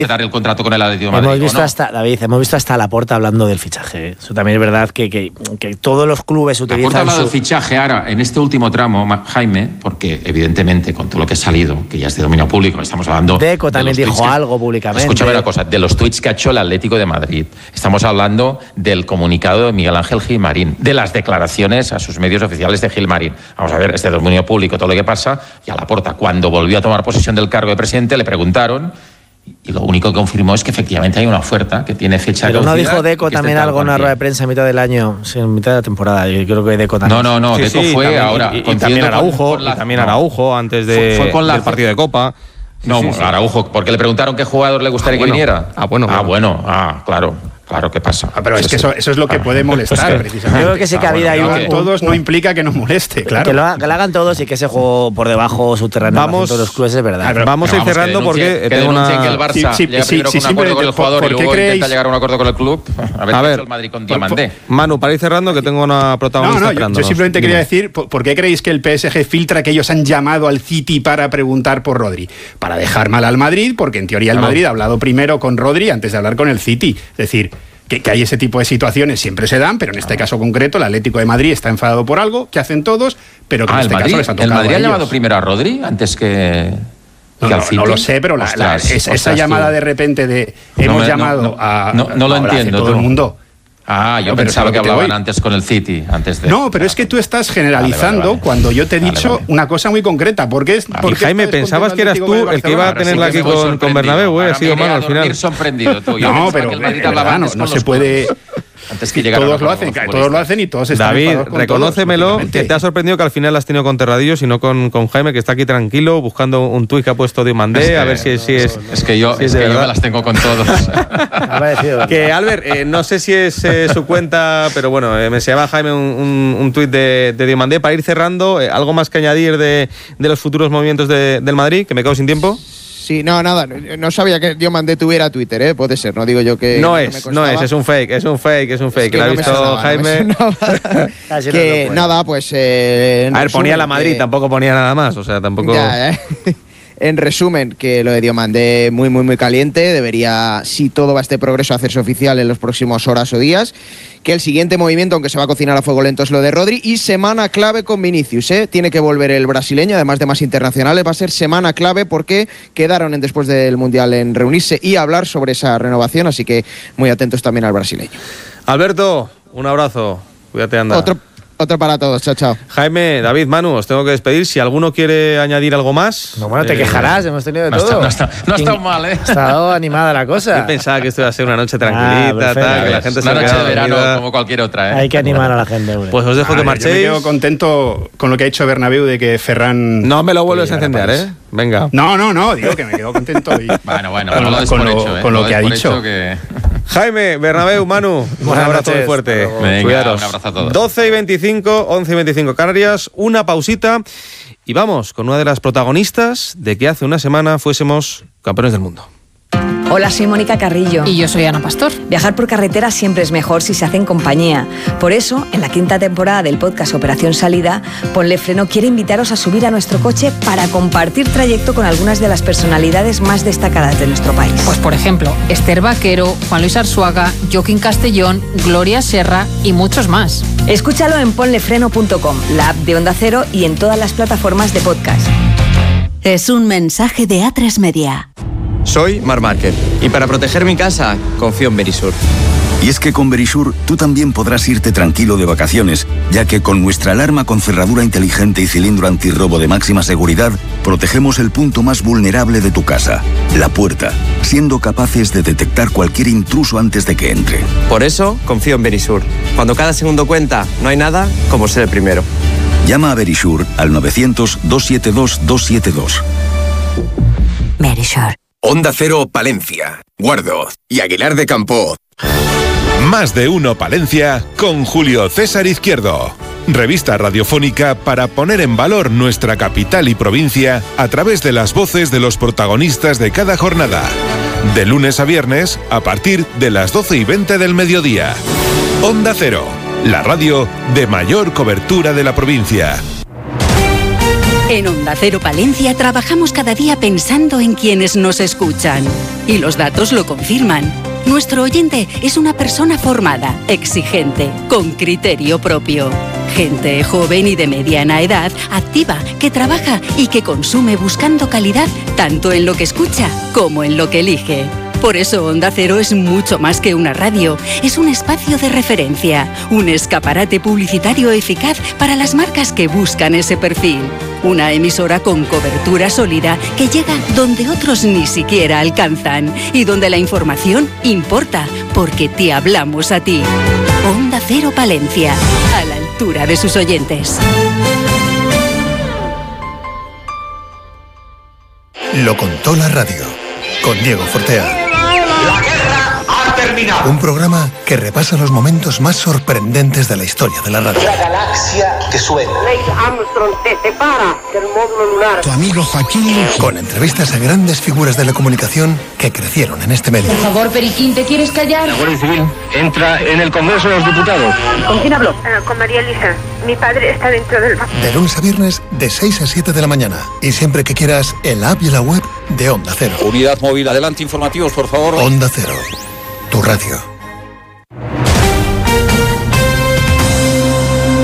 dar el contrato con el Atlético de Madrid. Hemos visto hasta Laporta hablando del fichaje. Eso también es verdad que todos los clubes utilizan. Laporta ha hablado del fichaje ahora, en este último tramo, Jaime, porque evidentemente con todo lo que ha salido, que ya es de dominio público, estamos hablando. Deco también dijo algo públicamente. Escúchame una cosa, de los tuits que ha hecho el Atlético de Madrid. Estamos hablando del comunicado de Miguel Ángel Gilmarín, de las declaraciones a sus medios oficiales de Gilmarín. Vamos a ver, es de dominio público todo lo que pasa. Y a Laporta, cuando volvió a tomar posesión del cargo de presidente, le preguntaron. Y lo único que confirmó es que efectivamente hay una oferta que tiene fecha de caducidad. Pero no dijo Deco también algo en una rueda de prensa en mitad del año, en mitad de la temporada. Yo creo que Deco también. No, sí, Deco fue también, ahora. Y también Araujo, antes del partido de Copa. No, Araujo, porque le preguntaron qué jugador le gustaría que viniera. Claro, ¿qué pasa? Pero es que eso es lo que puede molestar, precisamente. Yo creo que sí que había ahí todos no implica que no moleste, claro. Que lo hagan todos y que ese juego por debajo subterráneo en todos los clubes es verdad. Vamos a ir cerrando porque tengo una... que el Barça llega primero con un acuerdo con el jugador y luego intenta llegar a un acuerdo con el club. A ver, el Madrid con Diamandé. Manu, para ir cerrando, que tengo una protagonista esperándonos. Yo simplemente quería decir, ¿por qué creéis que el PSG filtra que ellos han llamado al City para preguntar por Rodri? Para dejar mal al Madrid, porque en teoría el Madrid ha hablado primero con Rodri antes de hablar con el City. Es decir, que hay ese tipo de situaciones, siempre se dan, pero en este caso concreto el Atlético de Madrid está enfadado por algo que hacen todos, pero que en este caso les ha tocado. ¿El Madrid ha llamado primero a Rodri antes que al City? No lo sé, pero esa llamada de repente de hemos llamado a... No lo entiendo. Todo el mundo. Yo pensaba que hablaban antes con el City. No, pero es que tú estás generalizando cuando yo te he dicho una cosa muy concreta. Porque Jaime, pensabas que eras tú el que iba a tenerla aquí con Bernabéu, ha sido Manu al final. Sorprendido tú. No, pero no se puede... Antes que todos lo hacen y todos están David, reconócemelo, que te ha sorprendido que al final has tenido con Terradillos y no con Jaime, que está aquí tranquilo buscando un tuit que ha puesto Diomandé, a ver si es... Es que yo me las tengo con todos. Que Albert, no sé si es su cuenta, pero bueno, me enseñaba Jaime un tuit de Diomandé. Para ir cerrando, ¿algo más que añadir de los futuros movimientos del Madrid? Que me quedo sin tiempo. Sí, nada, no sabía que Diomandé tuviera Twitter, puede ser, no digo yo que... No es un fake, es un fake, lo ha visto Jaime. Que nada, pues... a ver, ponía la Madrid, tampoco ponía nada más, o sea, tampoco... En resumen, que lo de Diomandé muy, muy, muy caliente, debería, si todo va este progreso, hacerse oficial en los próximos horas o días, que el siguiente movimiento, aunque se va a cocinar a fuego lento, es lo de Rodri, y semana clave con Vinicius, tiene que volver el brasileño, además de más internacionales, va a ser semana clave porque quedaron después del Mundial en reunirse y hablar sobre esa renovación, así que muy atentos también al brasileño. Alberto, un abrazo, cuídate, anda. Otro para todos, chao. Jaime, David, Manu, os tengo que despedir. Si alguno quiere añadir algo más... No, bueno, te quejarás, hemos tenido de todo. No ha estado mal, ¿eh? Ha estado animada la cosa. Yo pensaba que esto iba a ser una noche tranquilita, que la gente una noche de verano como cualquier otra, Hay que animar a la gente. Pues os dejo que marchéis. Yo me quedo contento con lo que ha hecho Bernabéu de que Ferran... No me lo vuelves a encender, ¿eh? Venga. No, digo que me quedo contento. Bueno, con lo que ha dicho. Jaime, Bernabéu, Manu, un abrazo muy fuerte. Venga, un abrazo a todos. 12:25, 11:25 Canarias, una pausita y vamos con una de las protagonistas de que hace una semana fuésemos campeones del mundo. Hola, soy Mónica Carrillo. Y yo soy Ana Pastor. Viajar por carretera siempre es mejor si se hace en compañía. Por eso, en la 5ª temporada del podcast Operación Salida, Ponle Freno quiere invitaros a subir a nuestro coche para compartir trayecto con algunas de las personalidades más destacadas de nuestro país. Pues por ejemplo, Esther Vaquero, Juan Luis Arzuaga, Joaquín Castellón, Gloria Serra y muchos más. Escúchalo en ponlefreno.com, la app de Onda Cero y en todas las plataformas de podcast. Es un mensaje de A3 Media. Soy Marc Márquez y para proteger mi casa confío en Verisur. Y es que con Verisur tú también podrás irte tranquilo de vacaciones, ya que con nuestra alarma con cerradura inteligente y cilindro antirrobo de máxima seguridad, protegemos el punto más vulnerable de tu casa, la puerta, siendo capaces de detectar cualquier intruso antes de que entre. Por eso confío en Verisur. Cuando cada segundo cuenta, no hay nada como ser el primero. Llama a Verisur al 900-272-272. Verisur. Onda Cero Palencia, Guardo y Aguilar de Campoo. Más de uno Palencia con Julio César Izquierdo. Revista radiofónica para poner en valor nuestra capital y provincia a través de las voces de los protagonistas de cada jornada. De lunes a viernes a partir de las 12:20 del mediodía. Onda Cero, la radio de mayor cobertura de la provincia. En Onda Cero Palencia trabajamos cada día pensando en quienes nos escuchan. Y los datos lo confirman. Nuestro oyente es una persona formada, exigente, con criterio propio. Gente joven y de mediana edad, activa, que trabaja y que consume buscando calidad tanto en lo que escucha como en lo que elige. Por eso Onda Cero es mucho más que una radio, es un espacio de referencia, un escaparate publicitario eficaz para las marcas que buscan ese perfil. Una emisora con cobertura sólida que llega donde otros ni siquiera alcanzan y donde la información importa porque te hablamos a ti. Onda Cero Palencia, a la altura de sus oyentes. Lo contó la radio, con Diego Fortea. La guerra ha terminado. Un programa que repasa los momentos más sorprendentes de la historia de la radio. La galaxia que suena. Neil Armstrong te separa del módulo lunar. Tu amigo Joaquín. Con entrevistas a grandes figuras de la comunicación que crecieron en este medio. Por favor, Periquín, ¿te quieres callar? La Guardia Civil entra en el Congreso de los Diputados. ¿Con quién hablo? Con María Elisa. Mi padre está dentro del banco. De lunes a viernes, de 6 a 7 de la mañana. Y siempre que quieras, en la app y en la web de Onda Cero. Unidad móvil, adelante, informativos, por favor. Onda Cero, tu radio.